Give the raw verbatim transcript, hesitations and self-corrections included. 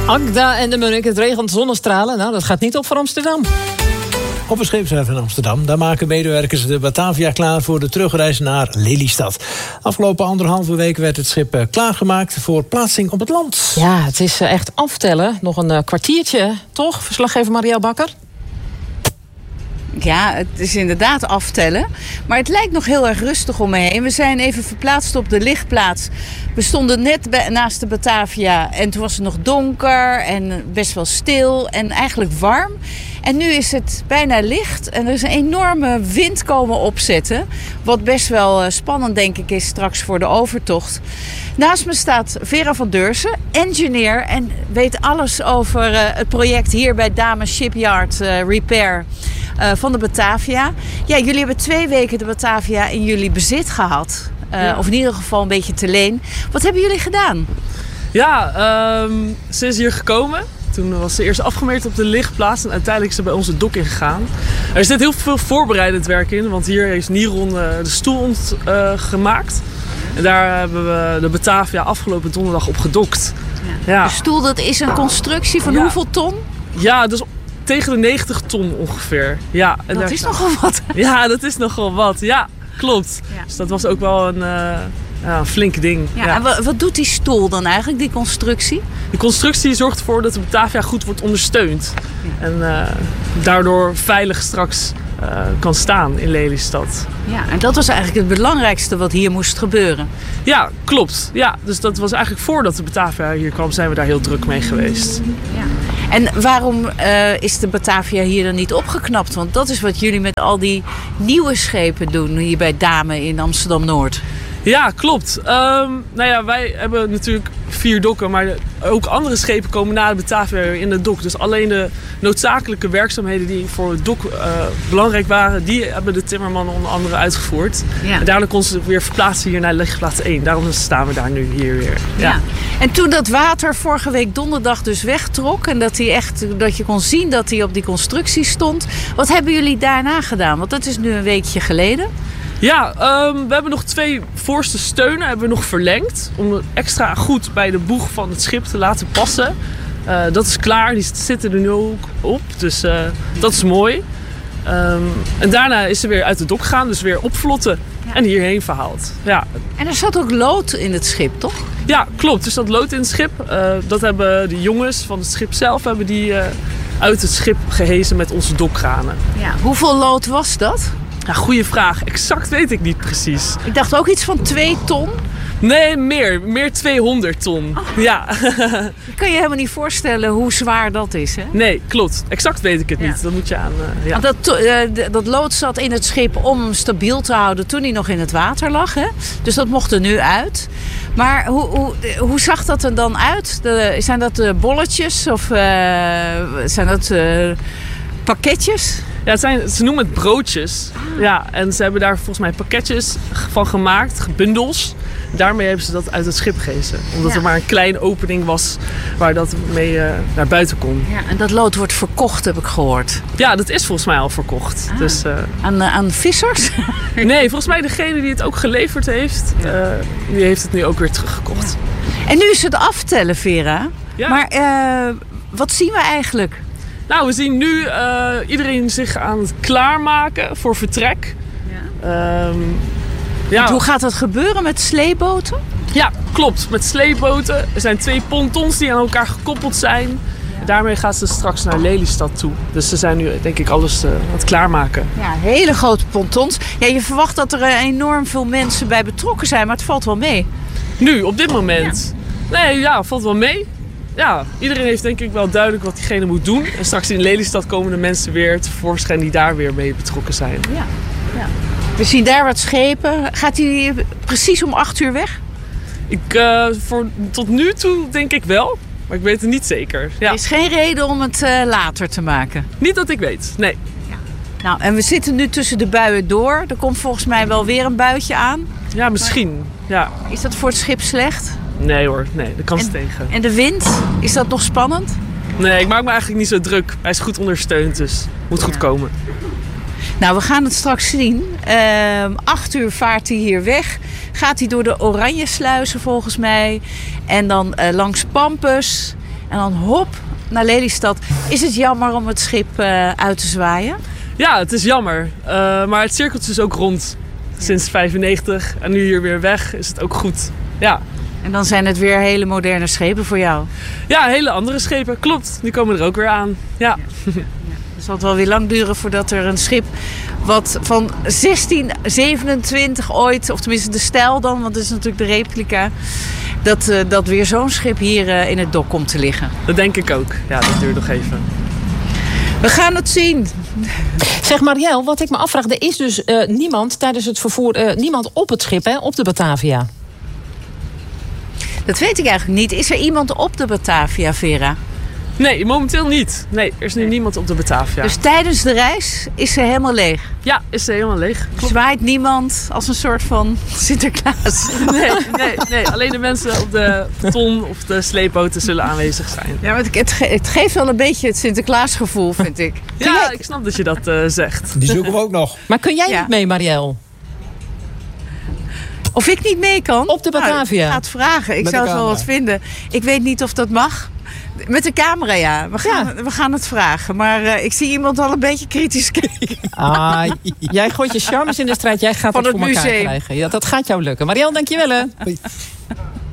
Agda en de Munnik, het regent zonnestralen. Nou, dat gaat niet op voor Amsterdam. Op een scheepswerf in Amsterdam, daar maken medewerkers de Batavia klaar voor de terugreis naar Lelystad. Afgelopen anderhalve week werd het schip klaargemaakt voor plaatsing op het land. Ja, het is echt aftellen. Nog een kwartiertje, toch? Verslaggever Marielle Bakker. Ja, het is inderdaad aftellen. Maar het lijkt nog heel erg rustig om me heen. We zijn even verplaatst op de lichtplaats. We stonden net bij, naast de Batavia en toen was het nog donker en best wel stil en eigenlijk warm. En nu is het bijna licht en er is een enorme wind komen opzetten. Wat best wel spannend, denk ik, is straks voor de overtocht. Naast me staat Vera van Deursen, engineer, en weet alles over uh, het project hier bij Damen Shipyard uh, Repair uh, van de Batavia. Ja, jullie hebben twee weken de Batavia in jullie bezit gehad. Uh, ja. Of in ieder geval een beetje te leen. Wat hebben jullie gedaan? Ja, um, ze is hier gekomen. Toen was ze eerst afgemeerd op de lichtplaats en uiteindelijk is ze bij onze dok ingegaan. Er zit heel veel voorbereidend werk in, want hier heeft Niron uh, de stoel ont, uh, gemaakt. En daar hebben we de Batavia afgelopen donderdag op gedokt. Ja. Ja. De stoel, dat is een constructie van ja. hoeveel ton? Ja, dus tegen de negentig ton ongeveer. Ja, en dat daar is staat... nogal wat. Ja, dat is nogal wat. Ja, klopt. Ja. Dus dat was ook wel een... Uh... Ja, een flink ding. Ja, ja. En wat, wat doet die stoel dan eigenlijk, die constructie? Die constructie zorgt ervoor dat de Batavia goed wordt ondersteund. Ja. En uh, daardoor veilig straks uh, kan staan in Lelystad. Ja, en dat was eigenlijk het belangrijkste wat hier moest gebeuren. Ja, klopt. Ja, dus dat was eigenlijk voordat de Batavia hier kwam, zijn we daar heel druk mee geweest. Ja. En waarom uh, is de Batavia hier dan niet opgeknapt? Want dat is wat jullie met al die nieuwe schepen doen hier bij Damen in Amsterdam-Noord. Ja, klopt. Um, nou ja, wij hebben natuurlijk vier dokken, maar ook andere schepen komen na de Batavia in de dok. Dus alleen de noodzakelijke werkzaamheden die voor het dok uh, belangrijk waren, die hebben de timmermannen onder andere uitgevoerd. Ja. En daardoor konden ze weer verplaatsen hier naar lichtplaats één. Daarom staan we daar nu hier weer. Ja. Ja. En toen dat water vorige week donderdag dus wegtrok en dat, hij echt, dat je kon zien dat hij op die constructie stond, wat hebben jullie daarna gedaan? Want dat is nu een weekje geleden. Ja, um, we hebben nog twee voorste steunen hebben we nog verlengd. Om het extra goed bij de boeg van het schip te laten passen. Uh, dat is klaar, die zitten er nu ook op. Dus uh, dat is mooi. Um, en daarna is ze weer uit de dok gegaan, dus weer opvlotten. Ja. En hierheen verhaald. Ja. En er zat ook lood in het schip, toch? Ja, klopt. Er zat lood in het schip. Uh, dat hebben de jongens van het schip zelf hebben die, uh, uit het schip gehezen met onze dokkranen. Ja. Hoeveel lood was dat? Ja, goeie vraag. Exact weet ik niet precies. Ik dacht ook iets van twee ton. Nee, meer. Meer tweehonderd ton. Oh. Ja. Je kan je helemaal niet voorstellen hoe zwaar dat is, hè? Nee, klopt. Exact weet ik het ja. niet. Dat moet je aan... Uh, ja. Want dat, uh, dat lood zat in het schip om hem stabiel te houden toen hij nog in het water lag, hè? Dus dat mocht er nu uit. Maar hoe, hoe, hoe zag dat er dan uit? De, zijn dat uh, bolletjes of uh, zijn dat uh, pakketjes? Ja, het zijn, ze noemen het broodjes. Ah. Ja, en ze hebben daar volgens mij pakketjes van gemaakt, bundels. Daarmee hebben ze dat uit het schip gehezen. Omdat ja. er maar een kleine opening was waar dat mee uh, naar buiten kon. Ja, en dat lood wordt verkocht, heb ik gehoord. Ja, dat is volgens mij al verkocht. Ah. Dus, uh, aan, uh, aan vissers? Nee, volgens mij degene die het ook geleverd heeft, uh, die heeft het nu ook weer teruggekocht. Ja. En nu is het aftellen, Vera. Ja. Maar uh, wat zien we eigenlijk? Nou, we zien nu uh, iedereen zich aan het klaarmaken voor vertrek. Ja. Um, ja. Hoe gaat dat gebeuren met sleepboten? Ja, klopt. Met sleepboten. Er zijn twee pontons die aan elkaar gekoppeld zijn. Ja. Daarmee gaan ze straks naar Lelystad toe. Dus ze zijn nu denk ik alles uh, aan het klaarmaken. Ja, hele grote pontons. Ja, je verwacht dat er uh, enorm veel mensen bij betrokken zijn, maar het valt wel mee. Nu, op dit moment? Ja. Nee, ja, valt wel mee. Ja, iedereen heeft denk ik wel duidelijk wat diegene moet doen. En straks in Lelystad komen de mensen weer tevoorschijn die daar weer mee betrokken zijn. Ja, ja. We zien daar wat schepen. Gaat hij precies om acht uur weg? Ik, uh, voor, tot nu toe denk ik wel, maar ik weet het niet zeker. Ja. Er is geen reden om het uh, later te maken? Niet dat ik weet, nee. Ja. Nou, en we zitten nu tussen de buien door. Er komt volgens mij wel weer een buitje aan. Ja, misschien. Ja. Is dat voor het schip slecht? Nee hoor, nee, dat kan ze en, tegen. En de wind, is dat nog spannend? Nee, ik maak me eigenlijk niet zo druk. Hij is goed ondersteund, dus moet goed ja. komen. Nou, we gaan het straks zien. Uh, acht uur vaart hij hier weg. Gaat hij door de Oranje sluizen volgens mij. En dan uh, langs Pampus. En dan hop naar Lelystad. Is het jammer om het schip uh, uit te zwaaien? Ja, het is jammer. Uh, maar het cirkelt dus ook rond. Sinds vijfennegentig. En nu hier weer weg is het ook goed. Ja. En dan zijn het weer hele moderne schepen voor jou? Ja, hele andere schepen. Klopt. Die komen er ook weer aan. Ja. ja. Het zal het wel weer lang duren voordat er een schip wat van zestien zevenentwintig ooit, of tenminste de stijl dan, want dat is natuurlijk de replica, dat, uh, dat weer zo'n schip hier uh, in het dok komt te liggen. Dat denk ik ook. Ja, dat duurt nog even. We gaan het zien. Zeg Marielle, wat ik me afvraag, er is dus uh, niemand tijdens het vervoer, uh, niemand op het schip, hè, op de Batavia. Dat weet ik eigenlijk niet. Is er iemand op de Batavia, Vera? Nee, momenteel niet. Nee, er is nu niemand op de Batavia. Dus tijdens de reis is ze helemaal leeg? Ja, is ze helemaal leeg. Klopt. Zwaait niemand als een soort van Sinterklaas? Nee, nee, nee, alleen de mensen op de ton of de sleepboten zullen aanwezig zijn. Ja, maar het, ge- het geeft wel een beetje het Sinterklaasgevoel, vind ik. Ja, jij... ik snap dat je dat uh, zegt. Die zoeken we ook nog. Maar kun jij ja. niet mee, Marielle? Of ik niet mee kan? Op de Batavia? Nou, ik ga het vragen. Ik Met zou het wel wat vinden. Ik weet niet of dat mag. Met de camera, ja. We gaan, ja. we gaan het vragen. Maar uh, ik zie iemand al een beetje kritisch kijken. Ah, jij gooit je charmes in de strijd. Jij gaat van het het voor elkaar museum krijgen. Ja, dat gaat jou lukken. Marielle, dankjewel. Hè.